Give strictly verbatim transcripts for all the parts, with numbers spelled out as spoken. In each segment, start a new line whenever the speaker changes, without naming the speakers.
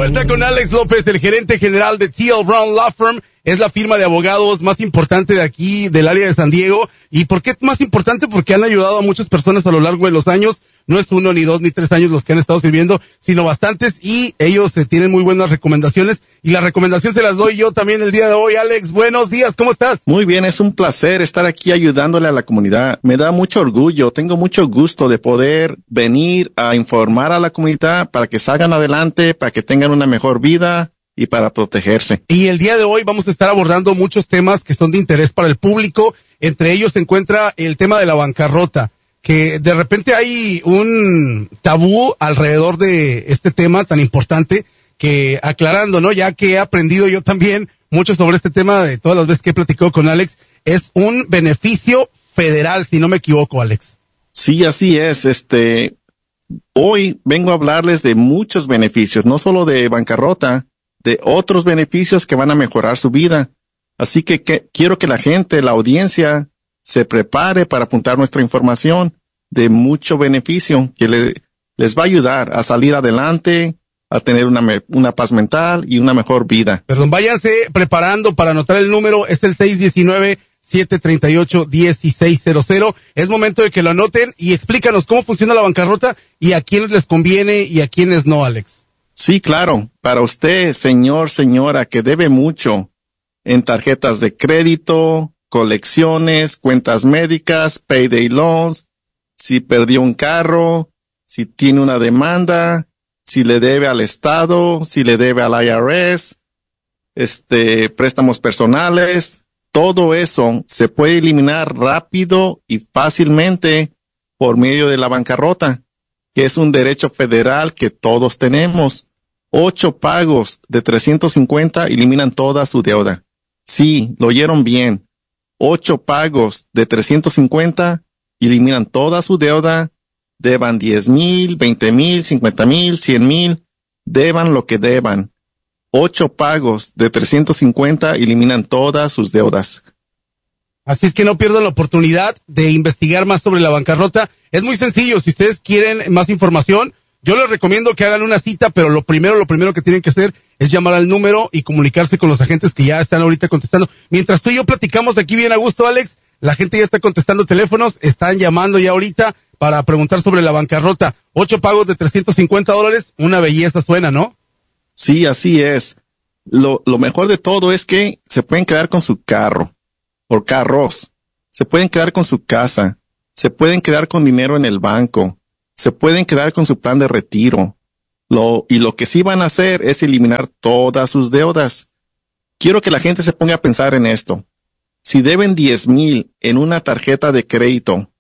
vuelta con Alex López, el gerente general de T L Brown Law Firm. Es la firma de abogados más importante de aquí, del área de San Diego. ¿Y por qué más importante? Porque han ayudado a muchas personas a lo largo de los años. No es uno, ni dos, ni tres años los que han estado sirviendo, sino bastantes. Y ellos eh, tienen muy buenas recomendaciones. Y la recomendación se las doy yo también el día de hoy. Alex, buenos días, ¿cómo estás?
Muy bien, es un placer estar aquí ayudándole a la comunidad. Me da mucho orgullo, tengo mucho gusto de poder venir a informar a la comunidad para que salgan adelante, para que tengan una mejor vida y para protegerse.
Y el día de hoy vamos a estar abordando muchos temas que son de interés para el público. Entre ellos se encuentra el tema de la bancarrota, que de repente hay un tabú alrededor de este tema tan importante, que aclarando, ¿no? Ya que he aprendido yo también mucho sobre este tema de todas las veces que he platicado con Alex, es un beneficio federal, si no me equivoco, Alex.
Sí, así es. Este, hoy vengo a hablarles de muchos beneficios, no solo de bancarrota, de otros beneficios que van a mejorar su vida. Así que, que quiero que la gente, la audiencia, se prepare para apuntar nuestra información de mucho beneficio que le, les va a ayudar a salir adelante, a tener una, una paz mental y una mejor vida.
Perdón, váyanse preparando para anotar el número, es el seis uno nueve, siete tres ocho, uno seis cero cero. Es momento de que lo anoten y explícanos cómo funciona la bancarrota y a quiénes les conviene y a quiénes no, Alex.
Sí, claro. Para usted, señor, señora, que debe mucho en tarjetas de crédito, colecciones, cuentas médicas, payday loans, si perdió un carro, si tiene una demanda, si le debe al Estado, si le debe al I R S, este, préstamos personales, todo eso se puede eliminar rápido y fácilmente por medio de la bancarrota, que es un derecho federal que todos tenemos. Ocho pagos de trescientos cincuenta eliminan toda su deuda. Sí, lo oyeron bien. Ocho pagos de trescientos cincuenta eliminan toda su deuda. Deban diez mil, veinte mil, cincuenta mil, cien mil. Deban lo que deban. Ocho pagos de trescientos cincuenta eliminan todas sus deudas.
Así es que no pierdan la oportunidad de investigar más sobre la bancarrota. Es muy sencillo. Si ustedes quieren más información, yo les recomiendo que hagan una cita, pero lo primero, lo primero que tienen que hacer es llamar al número y comunicarse con los agentes que ya están ahorita contestando. Mientras tú y yo platicamos aquí bien a gusto, Alex, la gente ya está contestando teléfonos, están llamando ya ahorita para preguntar sobre la bancarrota. Ocho pagos de trescientos cincuenta dólares, una belleza suena, ¿no?
Sí, así es. Lo, lo mejor de todo es que se pueden quedar con su carro, o carros, se pueden quedar con su casa, se pueden quedar con dinero en el banco, se pueden quedar con su plan de retiro. Lo, y lo que sí van a hacer es eliminar todas sus deudas. Quiero que la gente se ponga a pensar en esto. Si deben diez mil en una tarjeta de crédito,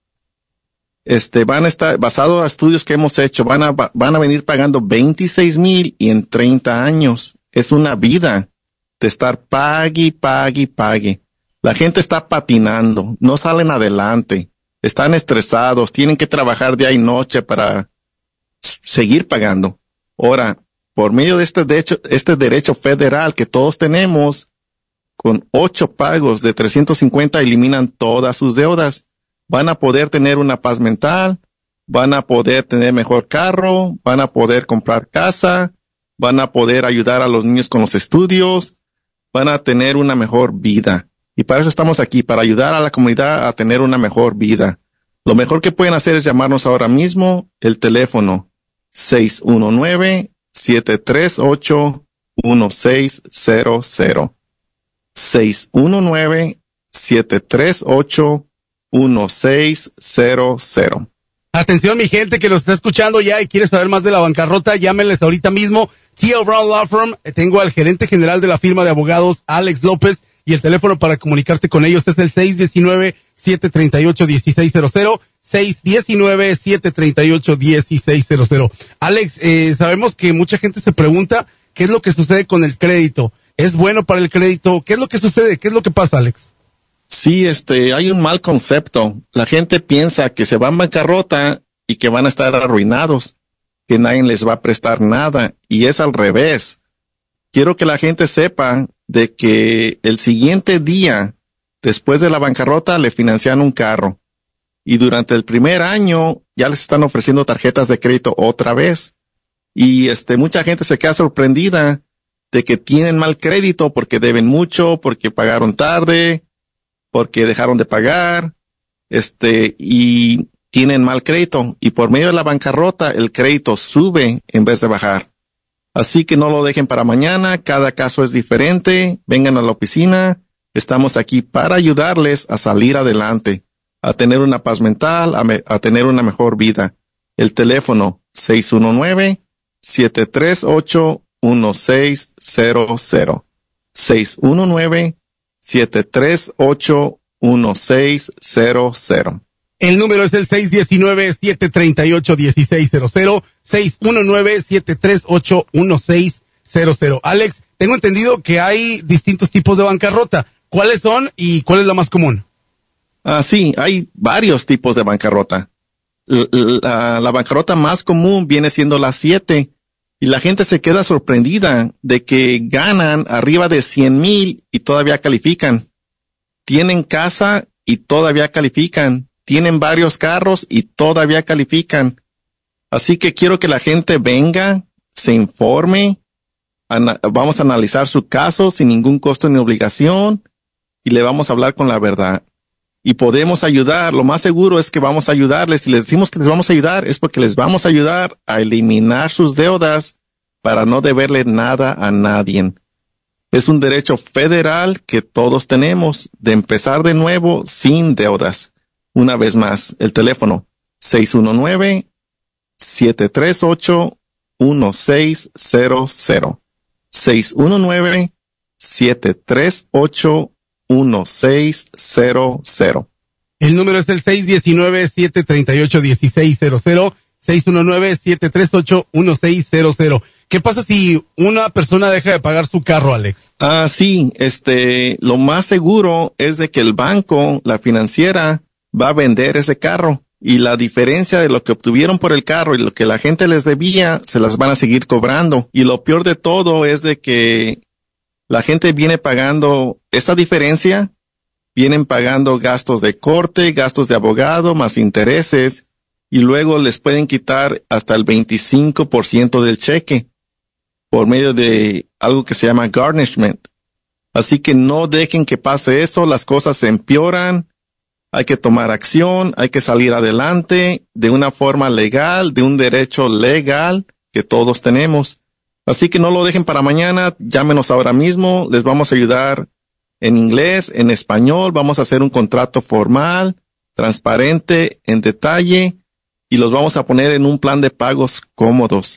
este, van a estar, basado a estudios que hemos hecho, van a, van a venir pagando veintiséis mil y en treinta años. Es una vida de estar pague, pague, pague. La gente está patinando, no salen adelante. Están estresados, tienen que trabajar día y noche para seguir pagando. Ahora, por medio de este derecho, este derecho federal que todos tenemos, con ocho pagos de trescientos cincuenta eliminan todas sus deudas. Van a poder tener una paz mental, van a poder tener mejor carro, van a poder comprar casa, van a poder ayudar a los niños con los estudios, van a tener una mejor vida. Y para eso estamos aquí, para ayudar a la comunidad a tener una mejor vida. Lo mejor que pueden hacer es llamarnos ahora mismo, el teléfono seis uno nueve, siete tres ocho, uno seis cero cero. seis uno nueve, siete tres ocho, uno seis cero cero.
Atención, mi gente que los está escuchando ya y quiere saber más de la bancarrota, llámenles ahorita mismo. T L Brown Law Firm, tengo al gerente general de la firma de abogados, Alex López, y el teléfono para comunicarte con ellos es el seis uno nueve, siete tres ocho, uno seis cero cero, seis uno nueve, siete tres ocho, uno seis cero cero. Alex, eh, sabemos que mucha gente se pregunta qué es lo que sucede con el crédito. ¿Es bueno para el crédito? ¿Qué es lo que sucede? ¿Qué es lo que pasa, Alex?
Sí, este, hay un mal concepto. La gente piensa que se van a bancarrota y que van a estar arruinados, que nadie les va a prestar nada, y es al revés. Quiero que la gente sepa de que el siguiente día, después de la bancarrota, le financian un carro. Y durante el primer año, ya les están ofreciendo tarjetas de crédito otra vez. Y este, mucha gente se queda sorprendida de que tienen mal crédito porque deben mucho, porque pagaron tarde, porque dejaron de pagar, este, y tienen mal crédito. Y por medio de la bancarrota, el crédito sube en vez de bajar. Así que no lo dejen para mañana. Cada caso es diferente. Vengan a la oficina. Estamos aquí para ayudarles a salir adelante, a tener una paz mental, a, me, a tener una mejor vida. El teléfono seis uno nueve, siete tres ocho, uno seis cero cero. seis uno nueve, siete tres ocho, uno seis cero cero.
El número es el seis uno nueve, siete tres ocho, uno seis cero cero. seis uno nueve, siete tres ocho, uno seis cero cero. Alex, tengo entendido que hay distintos tipos de bancarrota. ¿Cuáles son y cuál es la más común?
Ah, sí, hay varios tipos de bancarrota. La, la, la bancarrota más común viene siendo la siete, y la gente se queda sorprendida de que ganan arriba de cien mil y todavía califican. Tienen casa y todavía califican. Tienen varios carros y todavía califican. Así que quiero que la gente venga, se informe, ana- vamos a analizar su caso sin ningún costo ni obligación y le vamos a hablar con la verdad. Y podemos ayudar, lo más seguro es que vamos a ayudarles. Si les decimos que les vamos a ayudar, es porque les vamos a ayudar a eliminar sus deudas para no deberle nada a nadie. Es un derecho federal que todos tenemos de empezar de nuevo sin deudas. Una vez más, el teléfono seis uno nueve, siete tres ocho, uno seis cero cero. seis uno nueve, siete tres ocho, uno seis cero cero.
El número es el seis uno nueve, siete tres ocho, uno seis cero cero. seis uno nueve, siete tres ocho, uno seis cero cero. ¿Qué pasa si una persona deja de pagar su carro, Alex?
Ah, sí, este, lo más seguro es de que el banco, la financiera, va a vender ese carro. Y la diferencia de lo que obtuvieron por el carro y lo que la gente les debía, se las van a seguir cobrando. Y lo peor de todo es de que la gente viene pagando esa diferencia, vienen pagando gastos de corte, gastos de abogado, más intereses, y luego les pueden quitar hasta el veinticinco por ciento del cheque por medio de algo que se llama garnishment. Así que no dejen que pase eso, las cosas se empeoran, hay que tomar acción, hay que salir adelante de una forma legal, de un derecho legal que todos tenemos. Así que no lo dejen para mañana, llámenos ahora mismo, les vamos a ayudar en inglés, en español, vamos a hacer un contrato formal, transparente, en detalle, y los vamos a poner en un plan de pagos cómodos.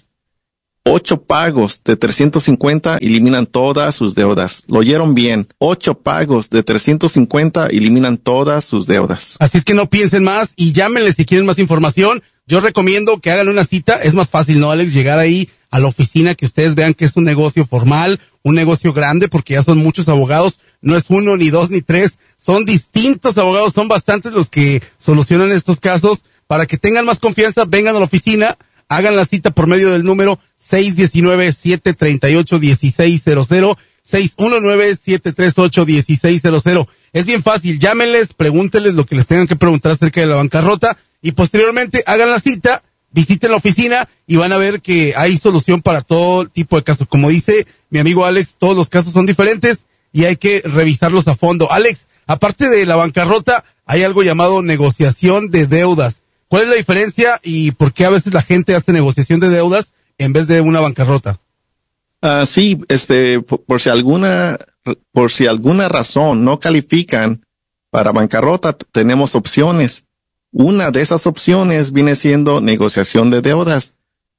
Ocho pagos de trescientos cincuenta eliminan todas sus deudas. Lo oyeron bien. Ocho pagos de trescientos cincuenta eliminan todas sus deudas.
Así es que no piensen más y llámenles si quieren más información. Yo recomiendo que hagan una cita. Es más fácil, ¿no, Alex? Llegar ahí a la oficina, que ustedes vean que es un negocio formal, un negocio grande, porque ya son muchos abogados. No es uno, ni dos, ni tres. Son distintos abogados. Son bastantes los que solucionan estos casos. Para que tengan más confianza, vengan a la oficina. Hagan la cita por medio del número seis uno nueve, siete tres ocho, uno seis cero cero, seis uno nueve, siete tres ocho, uno seis cero cero. Es bien fácil, llámenles, pregúntenles lo que les tengan que preguntar acerca de la bancarrota y posteriormente hagan la cita, visiten la oficina y van a ver que hay solución para todo tipo de casos. Como dice mi amigo Alex, todos los casos son diferentes y hay que revisarlos a fondo. Alex, aparte de la bancarrota, hay algo llamado negociación de deudas. ¿Cuál es la diferencia y por qué a veces la gente hace negociación de deudas en vez de una bancarrota?
Ah, sí, este, por, por si alguna, por si alguna razón no califican para bancarrota, t- tenemos opciones. Una de esas opciones viene siendo negociación de deudas,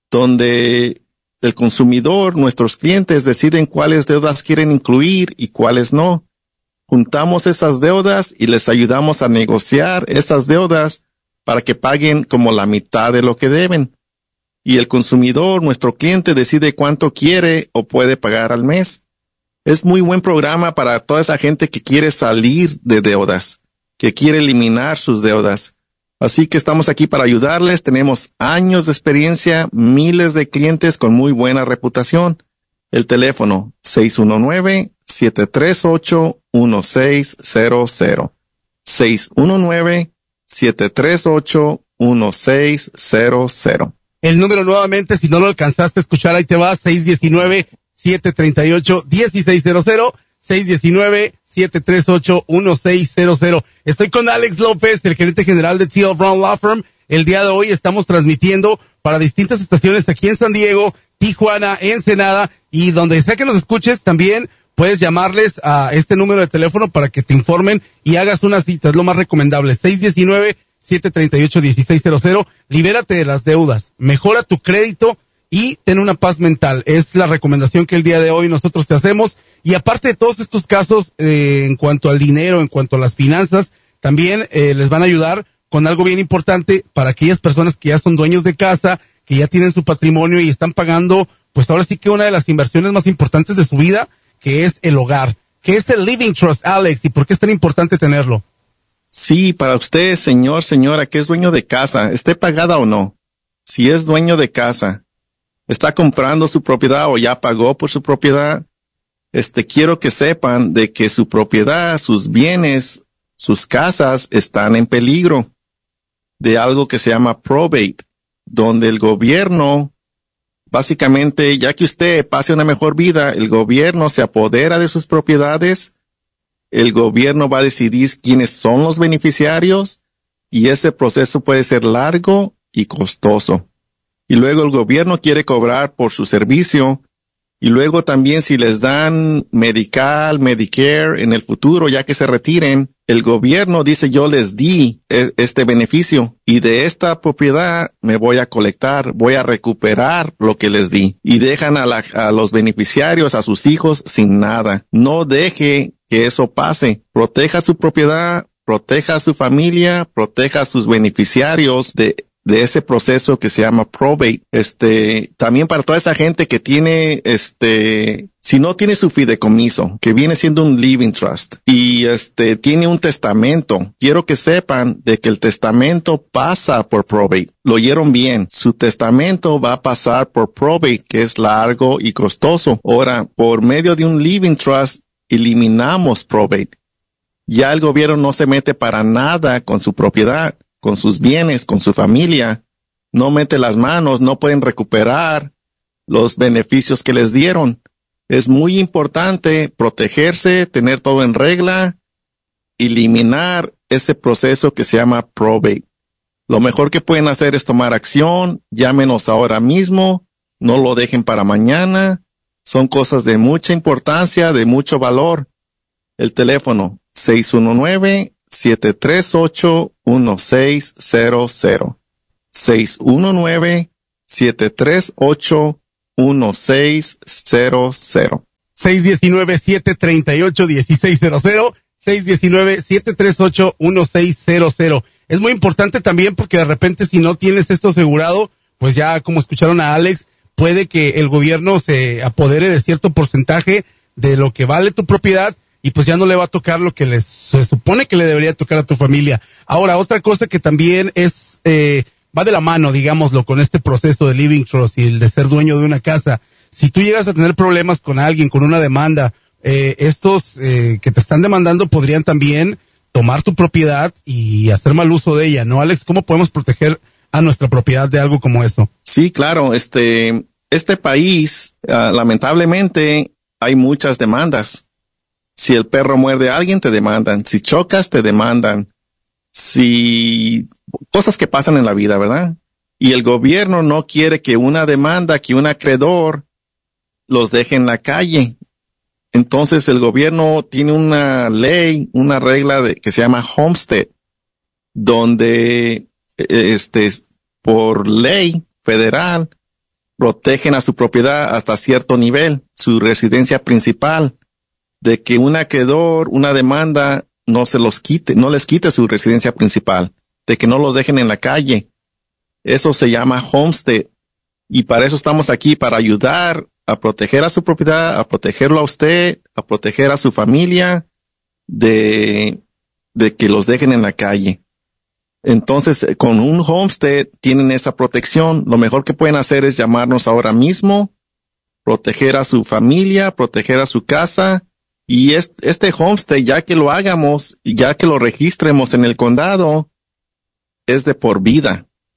donde el consumidor, nuestros clientes, deciden cuáles deudas quieren incluir y cuáles no. Juntamos esas deudas y les ayudamos a negociar esas deudas para que paguen como la mitad de lo que deben. Y el consumidor, nuestro cliente, decide cuánto quiere o puede pagar al mes. Es muy buen programa para toda esa gente que quiere salir de deudas, que quiere eliminar sus deudas. Así que estamos aquí para ayudarles. Tenemos años de experiencia, miles de clientes con muy buena reputación. El teléfono seis uno nueve, siete tres ocho, uno seis cero cero. seis uno nueve, siete tres ocho, uno seis cero cero.
El número nuevamente, si no lo alcanzaste a escuchar, ahí te va, seis uno nueve, siete tres ocho, uno seis cero cero, seis uno nueve, siete tres ocho, uno seis cero cero. Estoy con Alex López, el gerente general de T L Brown Law Firm. El día de hoy estamos transmitiendo para distintas estaciones aquí en San Diego, Tijuana, Ensenada, y donde sea que nos escuches también puedes llamarles a este número de teléfono para que te informen y hagas una cita. Es lo más recomendable. seis uno nueve, siete tres ocho, uno seis cero cero. Libérate de las deudas. Mejora tu crédito y ten una paz mental. Es la recomendación que el día de hoy nosotros te hacemos. Y aparte de todos estos casos, eh, en cuanto al dinero, en cuanto a las finanzas, también eh, les van a ayudar con algo bien importante para aquellas personas que ya son dueños de casa, que ya tienen su patrimonio y están pagando, pues ahora sí que una de las inversiones más importantes de su vida, que es el hogar, que es el Living Trust, Alex, ¿y por qué es tan importante tenerlo?
Sí, para usted, señor, señora, que es dueño de casa, esté pagada o no, si es dueño de casa, está comprando su propiedad o ya pagó por su propiedad, este, quiero que sepan de que su propiedad, sus bienes, sus casas están en peligro de algo que se llama probate, donde el gobierno, básicamente, ya que usted pase una mejor vida, el gobierno se apodera de sus propiedades, el gobierno va a decidir quiénes son los beneficiarios y ese proceso puede ser largo y costoso. Y luego el gobierno quiere cobrar por su servicio y luego también si les dan Medical, Medicare en el futuro, ya que se retiren, el gobierno dice yo les di este beneficio y de esta propiedad me voy a colectar, voy a recuperar lo que les di y dejan a, la, a los beneficiarios, a sus hijos sin nada. No deje que eso pase. Proteja su propiedad, proteja a su familia, proteja a sus beneficiarios de de ese proceso que se llama probate. Este, también para toda esa gente que tiene, este, si no tiene su fideicomiso, que viene siendo un living trust, y este, tiene un testamento, quiero que sepan de que el testamento pasa por probate. Lo oyeron bien. Su testamento va a pasar por probate, que es largo y costoso. Ahora, por medio de un living trust, eliminamos probate. Ya el gobierno no se mete para nada con su propiedad, con sus bienes, con su familia, no mete las manos, no pueden recuperar los beneficios que les dieron. Es muy importante protegerse, tener todo en regla, eliminar ese proceso que se llama probate. Lo mejor que pueden hacer es tomar acción, llámenos ahora mismo, no lo dejen para mañana, son cosas de mucha importancia, de mucho valor. El teléfono seis uno nueve, siete tres ocho, uno seis cero cero. seis uno nueve, siete tres ocho, uno seis cero cero.
seis uno nueve, siete tres ocho, uno seis cero cero. seis uno nueve, siete tres ocho, uno seis cero cero. Es muy importante también porque de repente si no tienes esto asegurado, pues ya como escucharon a Alex, puede que el gobierno se apodere de cierto porcentaje de lo que vale tu propiedad y pues ya no le va a tocar lo que les, se supone que le debería tocar a tu familia. Ahora, otra cosa que también es, eh, va de la mano, digámoslo, con este proceso de Living Trust y el de ser dueño de una casa. Si tú llegas a tener problemas con alguien, con una demanda, eh, estos eh, que te están demandando podrían también tomar tu propiedad y hacer mal uso de ella, ¿no, Alex? ¿Cómo podemos proteger a nuestra propiedad de algo como eso?
Sí, claro, este, este país, uh, lamentablemente, hay muchas demandas. Si el perro muerde a alguien, te demandan. Si chocas, te demandan. Si cosas que pasan en la vida, ¿verdad? Y el gobierno no quiere que una demanda, que un acreedor los deje en la calle. Entonces el gobierno tiene una ley, una regla de, que se llama Homestead, donde este, por ley federal protegen a su propiedad hasta cierto nivel, su residencia principal, de que un acreedor, una demanda, no se los quite, no les quite su residencia principal, de que no los dejen en la calle. Eso se llama homestead. Y para eso estamos aquí, para ayudar a proteger a su propiedad, a protegerlo a usted, a proteger a su familia de, de que los dejen en la calle. Entonces, con un homestead tienen esa protección. Lo mejor que pueden hacer es llamarnos ahora mismo, proteger a su familia, proteger a su casa. Y este, este homestead, ya que lo hagamos, ya que lo registremos en el condado, es de por vida.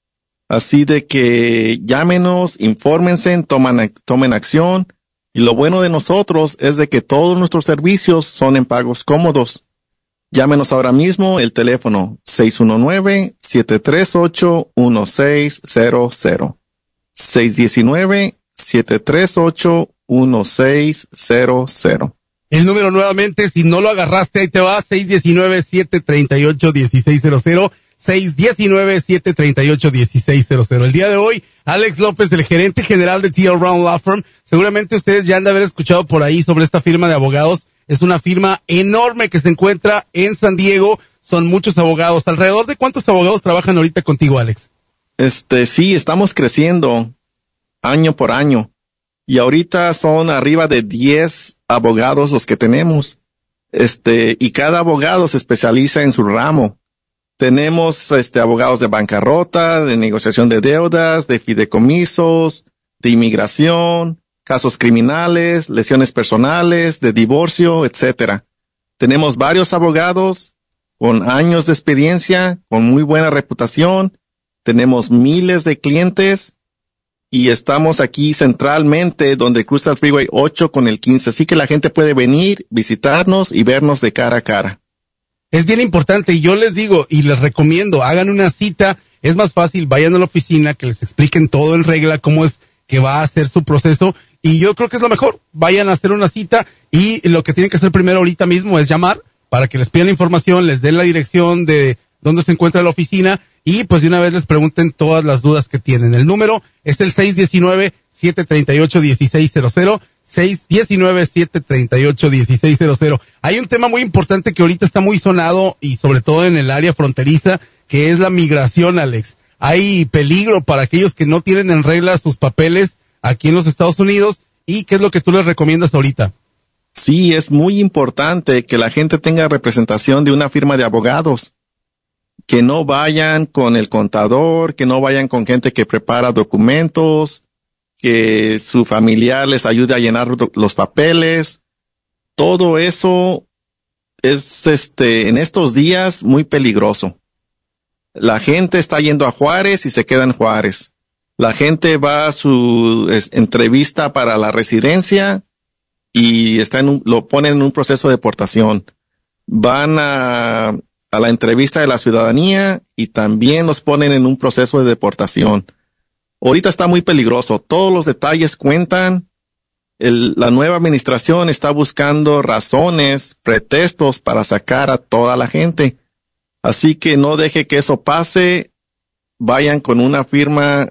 Así de que llámenos, infórmense, toman, tomen acción. Y lo bueno de nosotros es de que todos nuestros servicios son en pagos cómodos. Llámenos ahora mismo, el teléfono seis uno nueve, siete tres ocho, uno seis cero cero. seis uno nueve, siete tres ocho, uno seis cero cero.
El número nuevamente, si no lo agarraste, ahí te va, seis uno nueve, siete tres ocho, uno seis cero cero. seis uno nueve, siete tres ocho, uno seis cero cero. El día de hoy, Alex López, el gerente general de T L Brown Law Firm. Seguramente ustedes ya han de haber escuchado por ahí sobre esta firma de abogados. Es una firma enorme que se encuentra en San Diego. Son muchos abogados. ¿Alrededor de cuántos abogados trabajan ahorita contigo, Alex?
Este, sí, estamos creciendo año por año. Y ahorita son arriba de diez abogados los que tenemos. Este, y cada abogado se especializa en su ramo. Tenemos este abogados de bancarrota, de negociación de deudas, de fideicomisos, de inmigración, casos criminales, lesiones personales, de divorcio, etcétera. Tenemos varios abogados con años de experiencia, con muy buena reputación. Tenemos miles de clientes y estamos aquí centralmente donde cruza el Freeway ocho con el quince. Así que la gente puede venir, visitarnos y vernos de cara a cara.
Es bien importante y yo les digo y les recomiendo, hagan una cita. Es más fácil, vayan a la oficina, que les expliquen todo en regla, cómo es que va a hacer su proceso. Y yo creo que es lo mejor. Vayan a hacer una cita y lo que tienen que hacer primero ahorita mismo es llamar para que les pidan la información, les den la dirección de dónde se encuentra la oficina y pues de una vez les pregunten todas las dudas que tienen. El número es el seis uno nueve, siete tres ocho, uno seis cero cero. seis uno nueve, siete tres ocho, uno seis cero cero. Hay un tema muy importante que ahorita está muy sonado y sobre todo en el área fronteriza, que es la migración, Alex. Hay peligro para aquellos que no tienen en regla sus papeles aquí en los Estados Unidos. ¿Y qué es lo que tú les recomiendas ahorita?
Sí, es muy importante que la gente tenga representación de una firma de abogados. Que no vayan con el contador, que no vayan con gente que prepara documentos, que su familiar les ayude a llenar los papeles. Todo eso es, este, en estos días muy peligroso. La gente está yendo a Juárez y se queda en Juárez. La gente va a su es, entrevista para la residencia y está en un, lo ponen en un proceso de deportación. Van a, a la entrevista de la ciudadanía y también los ponen en un proceso de deportación. Ahorita está muy peligroso. Todos los detalles cuentan. El, la nueva administración está buscando razones, pretextos para sacar a toda la gente. Así que no deje que eso pase. Vayan con una firma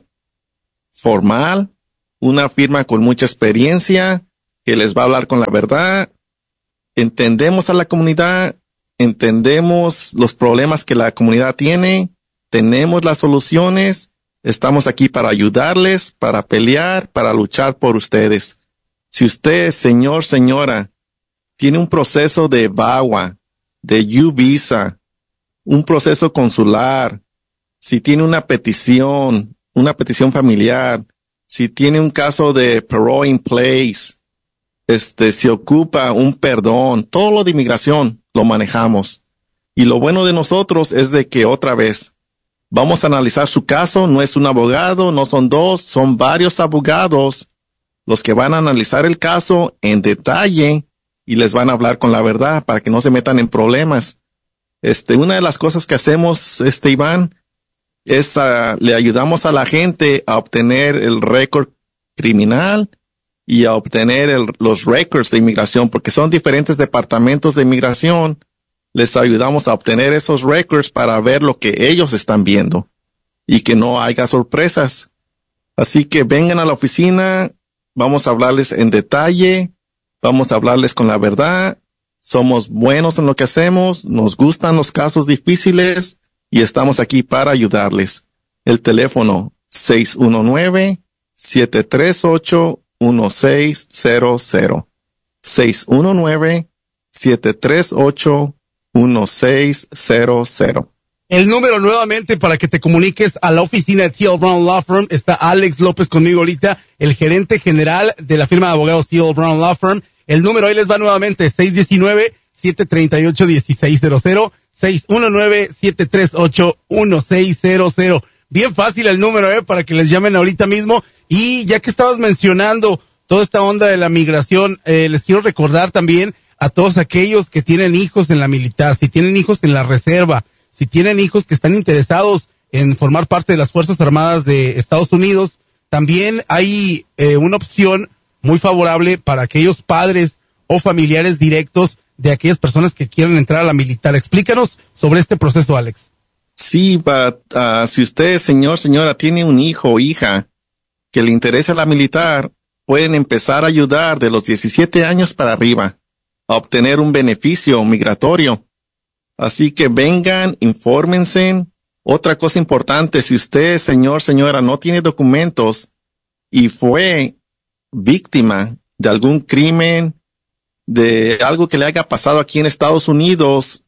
formal, una firma con mucha experiencia, que les va a hablar con la verdad. Entendemos a la comunidad, entendemos los problemas que la comunidad tiene, tenemos las soluciones, estamos aquí para ayudarles, para pelear, para luchar por ustedes. Si usted, señor, señora, tiene un proceso de V A W A, de U-Visa, un proceso consular, si tiene una petición, una petición familiar, si tiene un caso de parole in place, este, si ocupa un perdón, todo lo de inmigración lo manejamos. Y lo bueno de nosotros es de que otra vez vamos a analizar su caso, no es un abogado, no son dos, son varios abogados los que van a analizar el caso en detalle y les van a hablar con la verdad para que no se metan en problemas. Este, una de las cosas que hacemos, este, Iván, es uh, le ayudamos a la gente a obtener el récord criminal y a obtener el, los records de inmigración, porque son diferentes departamentos de inmigración. Les ayudamos a obtener esos records para ver lo que ellos están viendo y que no haya sorpresas. Así que vengan a la oficina, vamos a hablarles en detalle, vamos a hablarles con la verdad. Somos buenos en lo que hacemos, nos gustan los casos difíciles y estamos aquí para ayudarles. El teléfono seis uno nueve, siete tres ocho, uno seis cero cero. seis uno nueve, siete tres ocho, uno seis cero cero.
El número nuevamente para que te comuniques a la oficina de T L Brown Law Firm. Está Alex López conmigo ahorita, el gerente general de la firma de abogados T L Brown Law Firm. El número ahí les va nuevamente, seis uno nueve, siete tres ocho, uno seis cero cero, seis uno nueve, siete tres ocho, uno seis cero cero. Bien fácil el número, eh, para que les llamen ahorita mismo. Y ya que estabas mencionando toda esta onda de la migración, eh, les quiero recordar también a todos aquellos que tienen hijos en la militar, si tienen hijos en la reserva, si tienen hijos que están interesados en formar parte de las Fuerzas Armadas de Estados Unidos, también hay eh, una opción muy favorable para aquellos padres o familiares directos de aquellas personas que quieren entrar a la militar. Explícanos sobre este proceso, Alex.
Sí, but, uh, si usted, señor, señora, tiene un hijo o hija que le interesa la militar, pueden empezar a ayudar de los diecisiete años para arriba a obtener un beneficio migratorio. Así que vengan, infórmense. Otra cosa importante, si usted, señor, señora, no tiene documentos y fue víctima de algún crimen, de algo que le haya pasado aquí en Estados Unidos,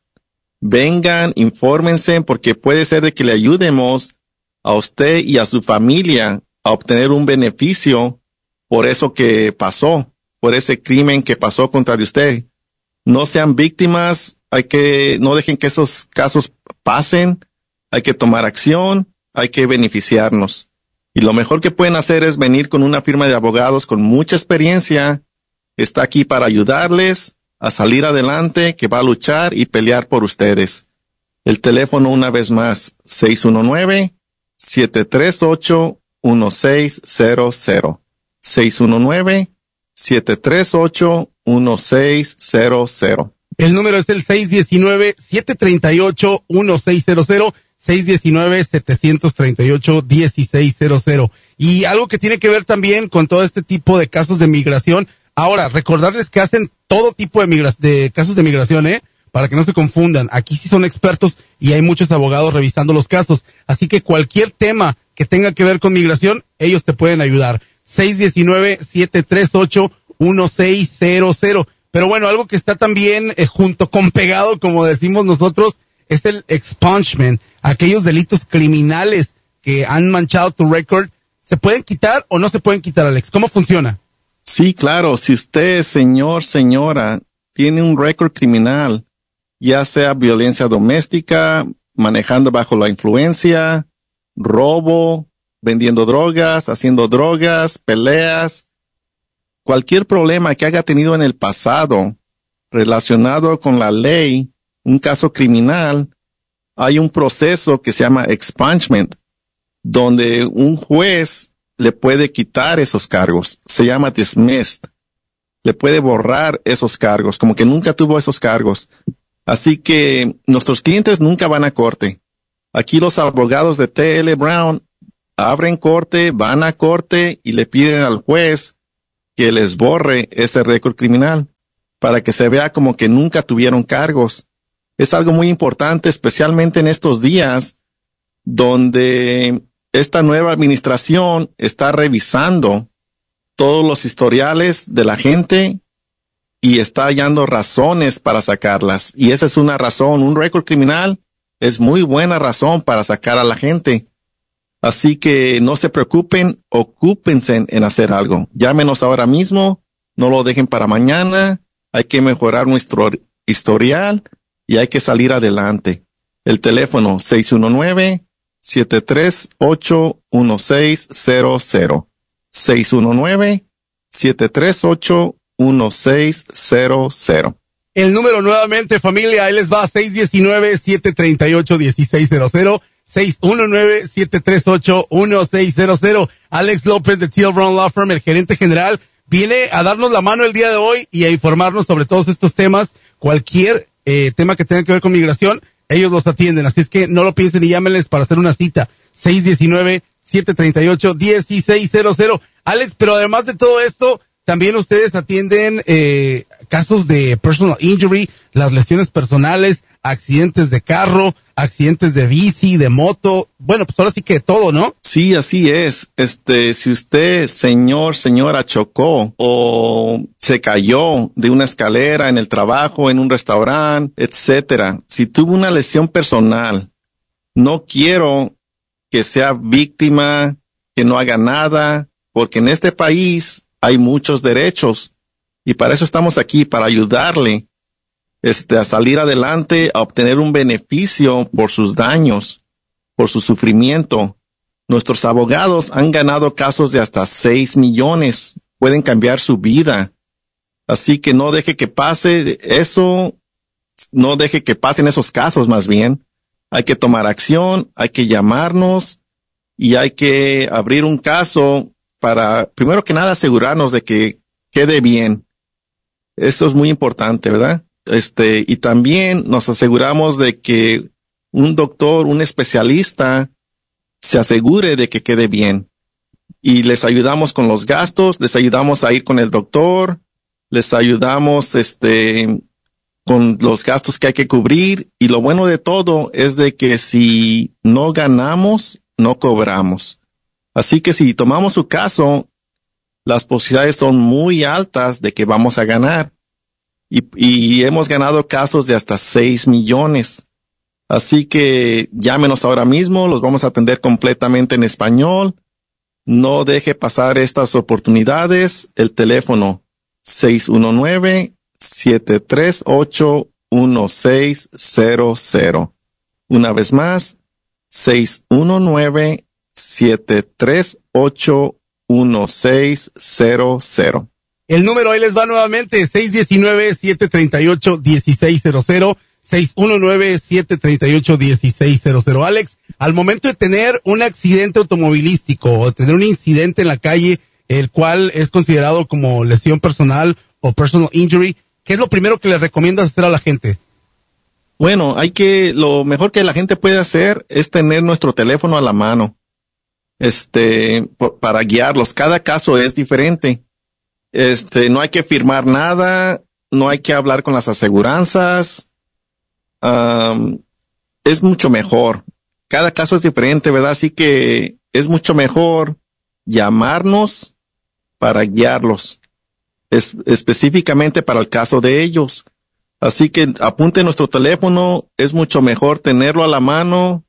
vengan, infórmense, porque puede ser de que le ayudemos a usted y a su familia a obtener un beneficio por eso que pasó, por ese crimen que pasó contra de usted. No sean víctimas, hay que, no dejen que esos casos pasen, hay que tomar acción, hay que beneficiarnos. Y lo mejor que pueden hacer es venir con una firma de abogados con mucha experiencia, está aquí para ayudarles a salir adelante, que va a luchar y pelear por ustedes. El teléfono una vez más, seis uno nueve, siete tres ocho, uno seis cero cero. seis uno nueve, siete tres ocho, uno seis cero cero.
El número es el seis uno nueve, siete tres ocho, uno seis cero cero, seis uno nueve, siete tres ocho, uno seis cero cero. Y algo que tiene que ver también con todo este tipo de casos de migración. Ahora, recordarles que hacen todo tipo de, migra- de casos de migración, ¿eh? Para que no se confundan. Aquí sí son expertos y hay muchos abogados revisando los casos. Así que cualquier tema que tenga que ver con migración, ellos te pueden ayudar. seis uno nueve, siete tres ocho, uno seis cero cero. Pero bueno, algo que está también eh, junto con pegado, como decimos nosotros, es el expungement. Aquellos delitos criminales que han manchado tu récord, ¿se pueden quitar o no se pueden quitar, Alex? ¿Cómo funciona?
Sí, claro. Si usted, señor, señora, tiene un récord criminal, ya sea violencia doméstica, manejando bajo la influencia, robo, vendiendo drogas, haciendo drogas, peleas, cualquier problema que haya tenido en el pasado relacionado con la ley, un caso criminal, hay un proceso que se llama expungement, donde un juez le puede quitar esos cargos. Se llama dismissed. Le puede borrar esos cargos, como que nunca tuvo esos cargos. Así que nuestros clientes nunca van a corte. Aquí los abogados de T L Brown abren corte, van a corte y le piden al juez que les borre ese récord criminal para que se vea como que nunca tuvieron cargos. Es algo muy importante, especialmente en estos días donde esta nueva administración está revisando todos los historiales de la gente y está hallando razones para sacarlas. Y esa es una razón, un récord criminal es muy buena razón para sacar a la gente. Así que no se preocupen, ocúpense en hacer algo. Llámenos ahora mismo, no lo dejen para mañana. Hay que mejorar nuestro historial y hay que salir adelante. El teléfono seis uno nueve, siete tres ocho, uno seis cero cero. seis uno nueve, siete tres ocho, uno seis cero cero.
El número nuevamente, familia, ahí les va, seis uno nueve, siete tres ocho, uno seis cero cero. seis uno nueve, siete tres ocho, uno seis cero cero. Alex López de T L Brown Law Firm, el gerente general, viene a darnos la mano el día de hoy y a informarnos sobre todos estos temas. Cualquier eh, tema que tenga que ver con migración, ellos los atienden. Así es que no lo piensen y llámenles para hacer una cita. seis uno nueve, siete tres ocho, uno seis cero cero. Alex, pero además de todo esto, también ustedes atienden eh, casos de personal injury, las lesiones personales, accidentes de carro, accidentes de bici, de moto. Bueno, pues ahora sí que todo, ¿no?
Sí, así es. Este, si usted, señor, señora, chocó o se cayó de una escalera en el trabajo, en un restaurante, etcétera, si tuvo una lesión personal, no quiero que sea víctima, que no haga nada, porque en este país hay muchos derechos y para eso estamos aquí, para ayudarle este, a salir adelante, a obtener un beneficio por sus daños, por su sufrimiento. Nuestros abogados han ganado casos de hasta seis millones. Pueden cambiar su vida. Así que no deje que pase eso, no deje que pasen esos casos más bien. Hay que tomar acción, hay que llamarnos y hay que abrir un caso para, primero que nada, asegurarnos de que quede bien. Eso es muy importante, ¿verdad? Este, y también nos aseguramos de que un doctor, un especialista, se asegure de que quede bien. Y les ayudamos con los gastos, les ayudamos a ir con el doctor, les ayudamos, este, con los gastos que hay que cubrir. Y lo bueno de todo es de que si no ganamos, no cobramos. Así que si tomamos su caso, las posibilidades son muy altas de que vamos a ganar. Y, y hemos ganado casos de hasta seis millones. Así que llámenos ahora mismo, los vamos a atender completamente en español. No deje pasar estas oportunidades. El teléfono seis uno nueve, siete tres ocho, uno seis cero cero. Una vez más, seis uno nueve, siete tres ocho, uno seis cero cero.
El número ahí les va nuevamente, seis uno nueve, siete tres ocho, uno seis cero cero, seis uno nueve, siete tres ocho, uno seis cero cero. Alex, al momento de tener un accidente automovilístico o tener un incidente en la calle, el cual es considerado como lesión personal o personal injury, ¿qué es lo primero que le recomiendas hacer a la gente?
Bueno, hay que, lo mejor que la gente puede hacer es tener nuestro teléfono a la mano, este, por, para guiarlos. Cada caso es diferente. Este, no hay que firmar nada, no hay que hablar con las aseguranzas. Um, es mucho mejor. Cada caso es diferente, ¿verdad? Así que es mucho mejor llamarnos para guiarlos, es, específicamente para el caso de ellos. Así que apunte nuestro teléfono, es mucho mejor tenerlo a la mano,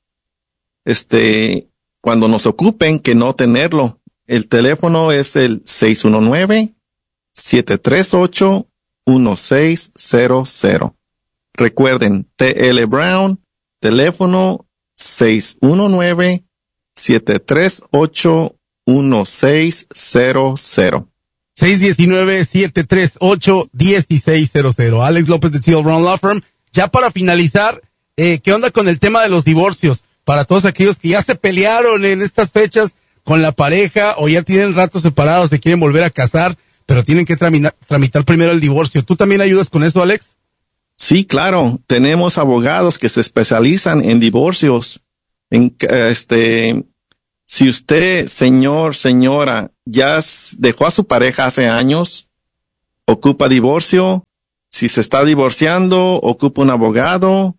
este, cuando nos ocupen que no tenerlo. El teléfono es el seis uno nueve, siete tres ocho, uno seis cero cero. Recuerden, T L Brown, teléfono seis uno nueve, siete tres ocho, uno seis cero cero.
seis uno nueve, siete tres ocho, uno seis cero cero. Alex López de T L Brown Law Firm. Ya para finalizar, eh, ¿qué onda con el tema de los divorcios? Para todos aquellos que ya se pelearon en estas fechas con la pareja o ya tienen rato separados, se quieren volver a casar, pero tienen que tramitar, tramitar primero el divorcio. ¿Tú también ayudas con eso, Alex?
Sí, claro. Tenemos abogados que se especializan en divorcios. En, este, si usted, señor, señora, ya dejó a su pareja hace años, ocupa divorcio. Si se está divorciando, ocupa un abogado,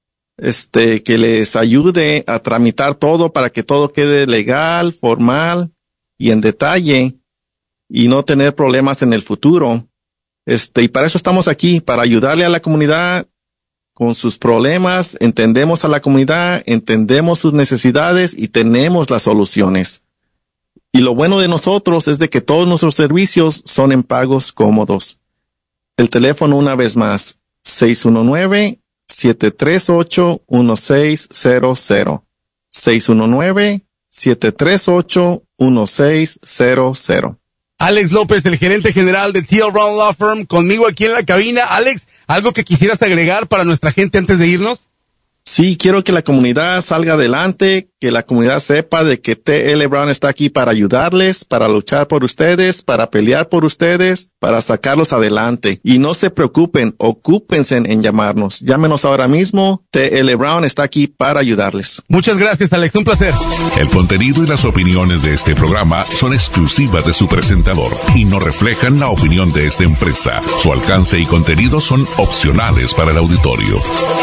este, que les ayude a tramitar todo para que todo quede legal, formal y en detalle y no tener problemas en el futuro. Este, y para eso estamos aquí, para ayudarle a la comunidad con sus problemas. Entendemos a la comunidad, entendemos sus necesidades y tenemos las soluciones. Y lo bueno de nosotros es de que todos nuestros servicios son en pagos cómodos. El teléfono una vez más, seis uno nueve, siete tres ocho, uno seis cero cero. seis uno nueve, siete tres ocho, uno seis cero cero.
Alex López, el gerente general de T L Brown Law Firm, conmigo aquí en la cabina. Alex, ¿algo que quisieras agregar para nuestra gente antes de irnos?
Sí, quiero que la comunidad salga adelante, que la comunidad sepa de que T L Brown está aquí para ayudarles, para luchar por ustedes, para pelear por ustedes, para sacarlos adelante. Y no se preocupen, ocúpense en llamarnos. Llámenos ahora mismo. T L Brown está aquí para ayudarles.
Muchas gracias, Alex. Un placer.
El contenido y las opiniones de este programa son exclusivas de su presentador y no reflejan la opinión de esta empresa. Su alcance y contenido son opcionales para el auditorio.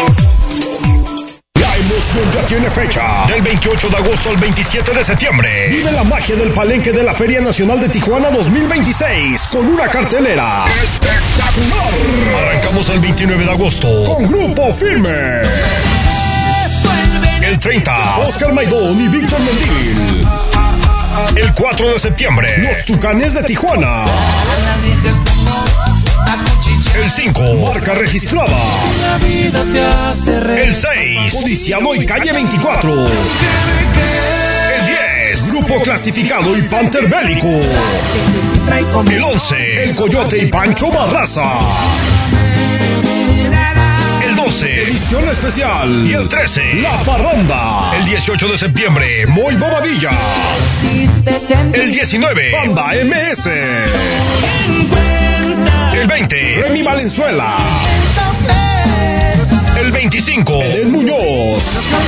La emoción ya tiene fecha. Del veintiocho de agosto al veintisiete de septiembre. Vive la magia del palenque de la Feria Nacional de Tijuana dos mil veintiséis con una cartelera espectacular. Arrancamos el veintinueve de agosto con Grupo Firme. El treinta, Oscar Maidón y Víctor Mendil. El cuatro de septiembre, Los Tucanes de Tijuana. El cinco, Marca Registrada. El seis, Codiciano y Calle veinticuatro. El diez, diez, Grupo Clasificado y Panther Bélico. El once, El Coyote y Pancho Barraza. El doce, Edición Especial. Y el trece, La Parranda. El dieciocho de septiembre, Moy Bobadilla. El diecinueve, Banda M S. El veinte, Remy Valenzuela. El veinticinco, Eden Muñoz.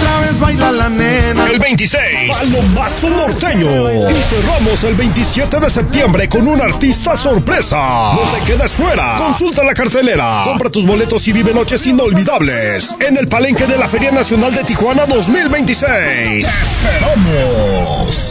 El veintiséis, Palomazo Norteño. Y cerramos el veintisiete de septiembre con un artista sorpresa. No te quedes fuera. Consulta la cartelera. Compra tus boletos y vive noches inolvidables en el Palenque de la Feria Nacional de Tijuana dos mil veintiséis. ¡Te esperamos!